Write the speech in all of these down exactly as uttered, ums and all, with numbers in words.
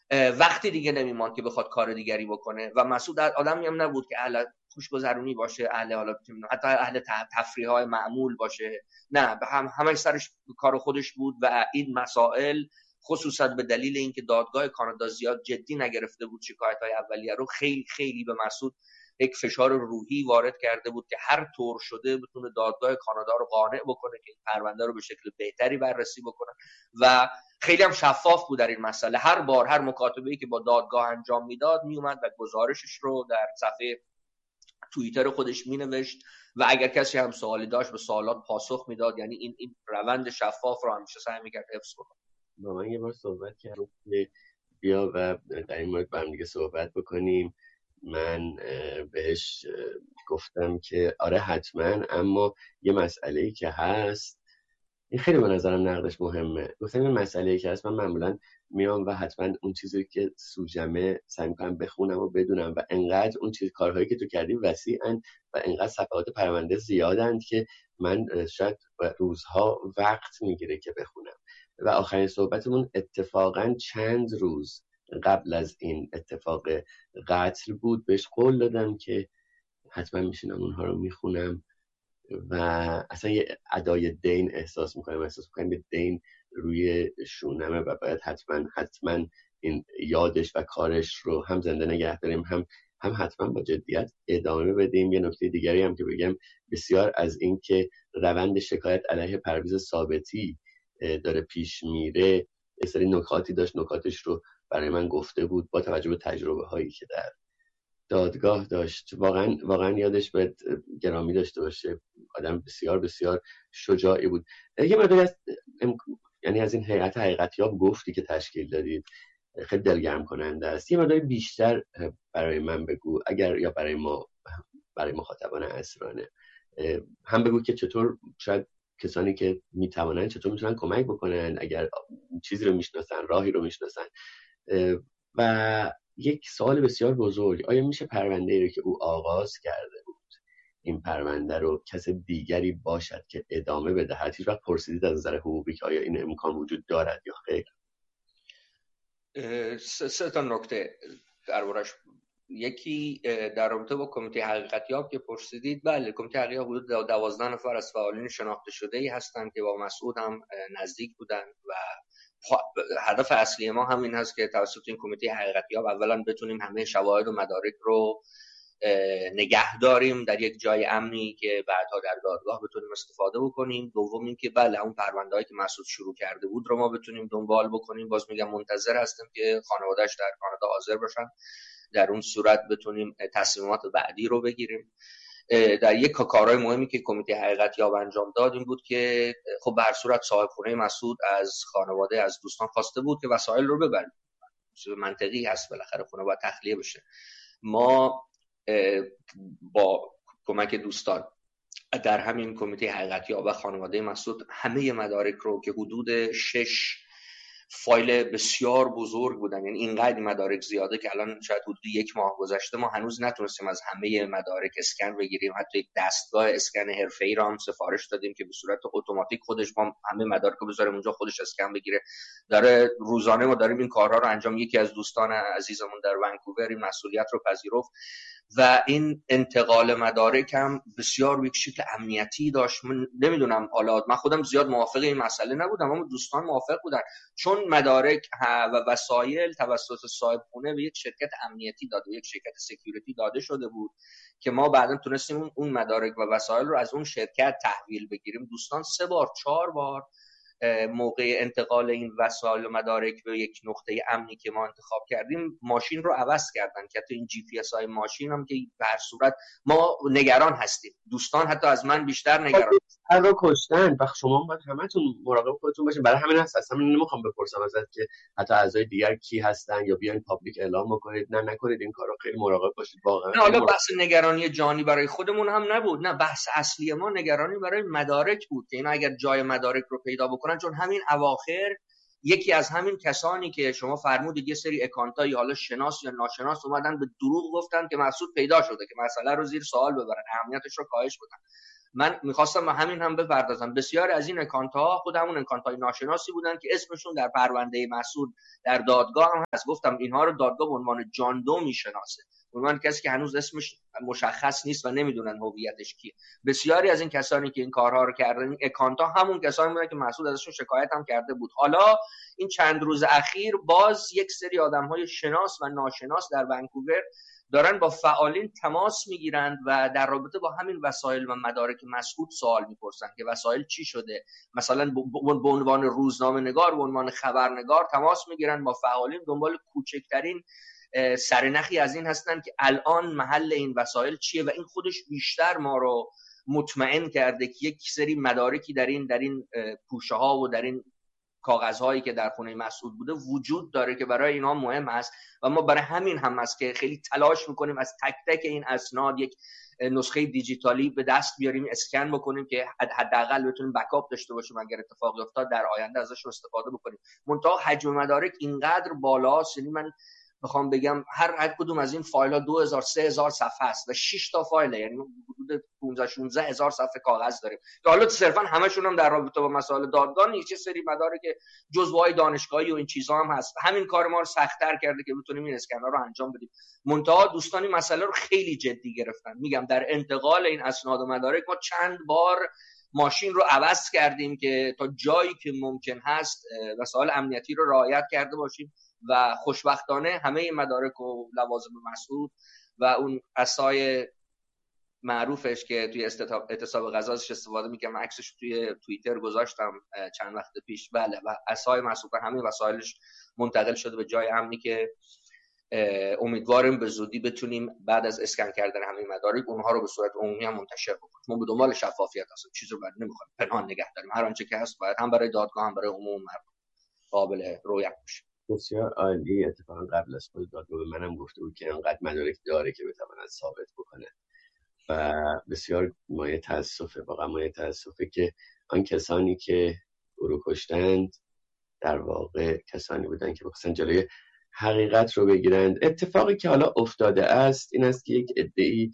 وقتی دیگه نمیماند که بخواد کار دیگری بکنه و مسعود آدمی هم نبود که اهل خوشگذرونی باشه، اهل حالا حتی اهل تفریح‌های معمول باشه، نه هم همه سرش کار خودش بود و این مسائل خصوصا به دلیل اینکه دادگاه کانادا زیاد جدی نگرفته بود شکایت‌های اولیه رو، خیلی خیلی به مسعود یک فشار روحی وارد کرده بود که هر طور شده بتونه دادگاه کانادا رو قانع بکنه که این پرونده رو به شکل بهتری بررسی بکنه و خیلی هم شفاف بود در این مسئله. هر بار هر مکاتبه‌ای که با دادگاه انجام میداد میومد و گزارشش رو در صفحه توییتر خودش مینوشت و اگر کسی هم سوالی داشت به سوالات پاسخ میداد. یعنی این این روند شفاف رو همیشه سعی می‌کرد حفظ کنه. با من یه بار صحبت کردم که بیا و در این مورد با هم دیگه صحبت بکنیم. من بهش گفتم که آره حتما، اما یه مسئله‌ای که هست، این خیلی به نظرم نقدش مهمه. گفتم این مسئله‌ای که هست، من معمولا میام و حتما اون چیزی که سوجمه سعی می‌کنم بخونم و بدونم و انقدر اون چیز کارهایی که تو کردی وسیعن و انقدر صفحات پرونده زیادند که من شاید روزها وقت میگیره که بخونم. و آخرین صحبتمون اتفاقا چند روز قبل از این اتفاق قتل بود. بهش قول دادم که حتما میشینم اونها رو میخونم و اصلا یه ادای دین احساس میکنم احساس میکنم یه دین روی شونمه و باید حتما حتما این یادش و کارش رو هم زنده نگه داریم، هم هم حتما با جدیت ادامه بدیم. یه نکته دیگری هم که بگم، بسیار از این که روند شکایت علیه پرویز ثابتی داره پیش میره، یه سری نکاتی داشت، نکاتش رو برای من گفته بود با توجه به تجربه هایی که در دادگاه داشت. واقعا واقعا یادش باید گرامی داشته باشه. آدم بسیار بسیار شجاعی بود. یه مقداری از یعنی از این هیئت حقیقتیاب گفتی که تشکیل دادید، خیلی دلگرم کننده است. یه مقداری بیشتر برای من بگو، اگر یا برای ما برای مخاطبان عصرانه هم بگو که چطور شاید کسانی که میتوانن چطور میتونن کمک بکنن، اگر چیزی رو میشناسن، راهی رو میشناسن. و یک سوال بسیار بزرگ، آیا میشه پرونده رو که او آغاز کرده بود، این پرونده رو کس دیگری باشد که ادامه بده؟ هیچ وقت پرسیدید از نظر حقوقی که آیا این امکان وجود دارد یا خیر؟ سه تا نکته دربارش. یکی در رابطه با کمیته حقیقتیاب که پرسیدید، بله کمیته حقیقتیاب حدود دوازده نفر از فعالین شناخته شده ای هستند که با مسعود هم نزدیک بودن و هدف اصلی ما همین هست که توسط این کمیته حقیقتیاب اولا بتونیم همه شواهد و مدارک رو نگه داریم در یک جای امنی که بعدها در دادگاه بتونیم استفاده بکنیم. دوم این که بله اون پرونده‌ای که مسعود شروع کرده بود رو ما بتونیم دنبال بکنیم. باز میگم منتظر هستیم که خانواده‌اش در کانادا حاضر باشن، در اون صورت بتونیم تصمیمات بعدی رو بگیریم. در یک کارهای مهمی که کمیته حقیقتیاب انجام داد این بود که خب به هر صورت صاحب خونه مسعود از خانواده، از دوستان خواسته بود که وسایل رو ببرن. منطقی هست، بالاخره خونه باید تخلیه بشه. ما با کمک دوستان در همین کمیته حقیقتیاب و خانواده مسعود همه مدارک رو که حدود شش فایل بسیار بزرگ بودن، یعنی اینقدر مدارک زیاده که الان شاید حدود یک ماه گذشته ما هنوز نتونستیم از همه مدارک اسکن بگیریم. حتی یک دستگاه اسکن حرفه‌ای را هم سفارش دادیم که به صورت اتوماتیک خودش ما همه مدارک رو بذاریم اونجا، خودش اسکن بگیره. داره روزانه ما داریم این کارها رو انجام. یکی از دوستان عزیزمون در ونکوور این مسئولیت رو پذیرفت و این انتقال مدارک هم بسیار یک شکل امنیتی داشت. من نمیدونم، حالا من خودم زیاد موافق این مسئله نبودم اما دوستان موافق بودن، چون مدارک و وسایل توسط صاحب خونه به یک شرکت امنیتی داده، یک شرکت سکیوریتی داده شده بود که ما بعداً تونستیم اون مدارک و وسایل رو از اون شرکت تحویل بگیریم. دوستان سه بار چهار بار موقع انتقال این وسایل و مدارک به یک نقطه امنی که ما انتخاب کردیم ماشین رو عوض کردن، که حتی این جی پی اس های ماشین هم که به هر صورت ما نگران هستیم. دوستان حتی از من بیشتر نگران هر رو کشتن و شما باید همتون مراقب خودتون باشین. برای همین هست اصلا نمیخوام بپرسم ازت که حتی اعضای دیگر کی هستن یا بیاین پابلیک اعلام بکنید. نه نکنید این کارو، خیلی مراقب باشید واقعا. نه حالا بحث نگرانی جانی برای خودمون هم نبود، نه بحث اصلی ما نگرانی برای مدارک بود که اینا اگر جای مدارک رو پیدا بکنن، چون همین اواخر یکی از همین کسانی که شما فرمودید یه سری اکانتایی حالا شناس یا ناشناس اومدن به دروغ گفتن که مسعود پیدا شده که مسئله رو زیر سوال ببرن، اهمیتش رو کاهش بدن. من میخواستم به همین هم بپردازم. بسیاری از این اکانت ها خود همون اکانت های ناشناسی بودن که اسمشون در پرونده مسعود در دادگاه هم هست. گفتم اینها رو دادگاه به عنوان جان دو میشناسه، به عنوان کسی که هنوز اسمش مشخص نیست و نمیدونن هویتش کیه. بسیاری از این کسانی که این کارها رو کردن، این اکانت ها همون کسانی بودن که مسعود ازشون شکایت هم کرده بود. حالا این چند روز اخیر باز یک سری آدم‌های شناس و ناشناس در ونکوور دارن با فعالین تماس میگیرند و در رابطه با همین وسایل و مدارک مسعود سوال میپرسن که وسایل چی شده. مثلا به عنوان روزنامه نگار، به عنوان خبرنگار تماس میگیرن با فعالین، دنبال کوچکترین سرنخی از این هستن که الان محل این وسایل چیه. و این خودش بیشتر ما رو مطمئن کرده که یک سری مدارکی در این در این پوشه ها و در این کاغذهایی که در خونه مسعود بوده وجود داره که برای اینا مهم است. و ما برای همین هم است که خیلی تلاش میکنیم از تک تک این اسناد یک نسخه دیجیتالی به دست بیاریم، اسکن بکنیم که حداقل بتونیم بکاپ داشته باشیم اگر اتفاقی افتاد در آینده ازش استفاده بکنیم. منتها حجم مدارک اینقدر بالاست، یعنی من بخوام بگم هر هر کدوم از این فایل ها دو هزار سه هزار صفحه است و شش تا فایله، یعنی حدود پانزده شانزده هزار صفحه کاغذ داریم که حالا صرفا همشون هم در رابطه با مسائل دادگاه نیست، چه سری مدارک جزوه‌های دانشگاهی و این چیزا هم هست. همین کار ما رو سخت‌تر کرده که بتونیم این اسکنا رو انجام بدیم. منتها دوستان این مسئله رو خیلی جدی گرفتن. میگم در انتقال این اسناد و مدارک ما چند بار ماشین رو عوض کردیم که تا جایی که ممکن هست وسایل امنیتی رو رعایت کرده باشیم و خوشبختانه همه مدارک و لوازم مسعود و اون عصای معروفش که توی اعتصاب غذا ازش استفاده میکنم، من عکسش توی توییتر گذاشتم چند وقت پیش، بله، و عصای مسعود و همه وسایلش منتقل شده به جای امنی که امیدواریم به زودی بتونیم بعد از اسکن کردن همه مدارک اونها رو به صورت عمومی هم منتشر بکنیم. ما به دنبال شفافیت هستیم، چیزی رو بعد نمیخوایم پنهان نگه داریم. هر آنچه که هست باید هم برای دادگاه هم برای عموم مردم قابل رویت باشه. بسیار عالی. اتفاقا قبل از خود دادگاه به منم گفته بود که انقدر مدارک داره که بتواند ثابت بکنه و بسیار مایه تاسفه، واقعا مایه تاسفه که آن کسانی که او رو کشتند در واقع کسانی بودن که بخواستن جلوی حقیقت رو بگیرند. اتفاقی که حالا افتاده است این است که یک عده‌ای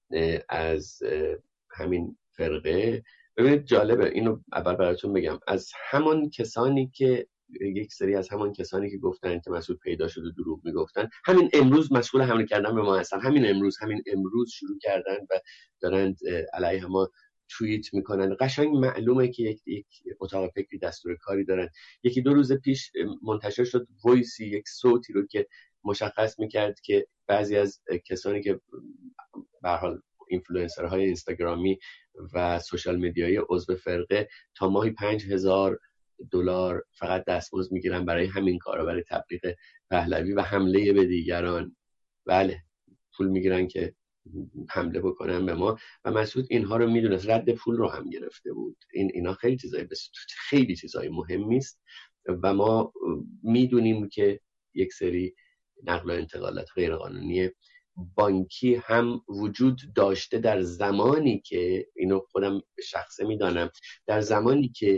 از همین فرقه، ببینید جالبه، اینو اول براتون بگم، از همان کسانی که یک سری از همان کسانی که گفتن که مسعود پیدا شد و دروغ میگفتن، همین امروز مشغول حمله کردن به ما هستن. همین امروز همین امروز شروع کردن و دارند علیه ما توییت میکنن. قشنگ معلومه که یک یک اتاق فکری دستور کاری دارن. یکی دو روز پیش منتشر شد وایسی، یک صوتی رو که مشخص میکرد که بعضی از کسانی که به هر حال اینفلوئنسرهای اینستاگرامی و سوشال مدیایی عضو فرقه تا ماهی پنج هزار دلار فقط دستمزد میگیرن برای همین کارا، برای تبلیغ پهلوی و حمله به دیگران. بله، پول میگیرن که حمله بکنن به ما و مسعود اینها رو میدونست، رد پول رو هم گرفته بود. این اینا خیلی چیزای بس... خیلی چیزای مهمی است و ما میدونیم که یک سری نقل و انتقالات غیرقانونی بانکی هم وجود داشته در زمانی که، اینو خودم به شخصه میدانم، در زمانی که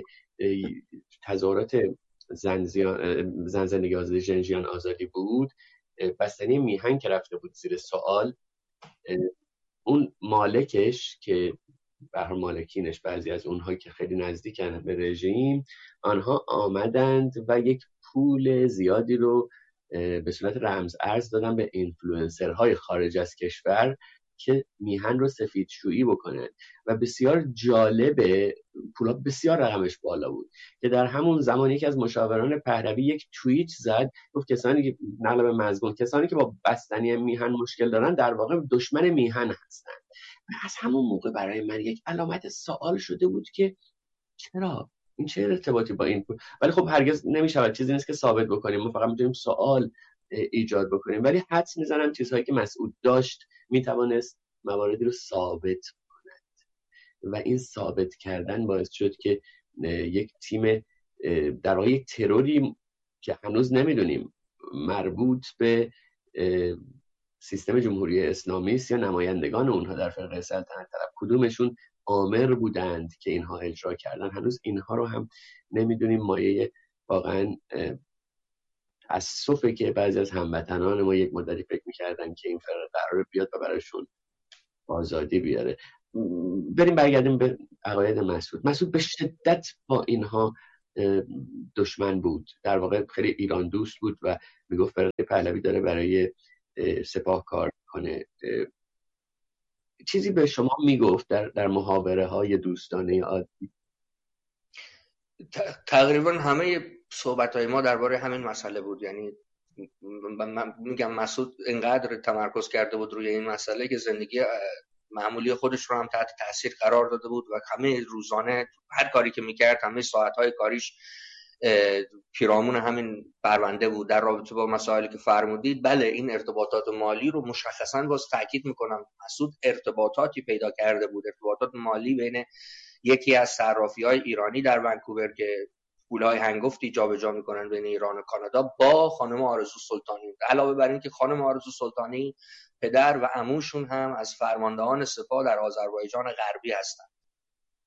تظاهرات زن, زن زندگی آزادی ژنژیان آزادی بود، بستنی میهن که رفته بود زیر سوال، اون مالکش که به هر مالکینش بعضی از اونها که خیلی نزدیکن به رژیم، آنها آمدند و یک پول زیادی رو به صورت رمز ارز دادن به اینفلوئنسرهای خارج از کشور که میهن رو سفیدشویی بکنن و بسیار جالبه، پولا بسیار رقمش بالا بود که در همون زمان یکی از مشاوران پهلوی یک توییت زد، گفت کسانی که نقل به مضمون کسانی که با بستنی میهن مشکل دارن در واقع دشمن میهن هستن. و از همون موقع برای من یک علامت سوال شده بود که چرا این چه ارتباطی با این پول؟ ولی خب هرگز نمیشه، چیزی نیست که ثابت بکنیم، ما فقط میتونیم سوال ایجاد بکنیم. ولی حدس میزنم چیزهایی که مسعود داشت میتوانست مواردی رو ثابت کند و این ثابت کردن باعث شد که یک تیم در واقع یک تروری که هنوز نمیدونیم مربوط به سیستم جمهوری اسلامی است یا نمایندگان اونها در فرقه سلطنت طلب کدومشون آمر بودند که اینها اجرا کردن، هنوز اینها رو هم نمیدونیم. مایه واقعا تأسفه که بعضی از هموطنان ما یک مدتی فکر میکردن که این فرقه قراره بیاد و برایشون آزادی بیاره. بریم برگردیم به عقاید مسعود. مسعود به شدت با اینها دشمن بود، در واقع خیلی ایران دوست بود و میگفت برای پهلوی داره برای سپاه کار کنه. چیزی به شما میگفت در در محاوره های دوستانه عادی؟ تقریبا همه صحبت های ما درباره همین مسئله بود. یعنی من میگم مسعود اینقدر تمرکز کرده بود روی این مسئله که زندگی معمولی خودش رو هم تحت تاثیر قرار داده بود و همه روزانه هر کاری که میکرد، همه ساعتهای کاریش پیرامون همین پرونده بود. در رابطه با مسائلی که فرمودید، بله این ارتباطات مالی رو مشخصاً باز تاکید میکنم، مسعود ارتباطاتی پیدا کرده بود، ارتباطات مالی بین یکی از صرافی‌های ایرانی در ونکوور که پولهای هنگفتی جابجا میکنن بین ایران و کانادا با خانم آرزو سلطانی. علاوه بر این که خانم آرزو سلطانی پدر و عموشون هم از فرماندهان سپاه در آذربایجان غربی هستند.